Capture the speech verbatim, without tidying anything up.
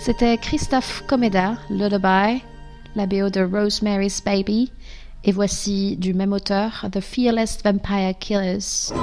C'était Christophe Comeda, Lullaby, la B O de Rosemary's Baby, et voici du même auteur, The Fearless Vampire Killers.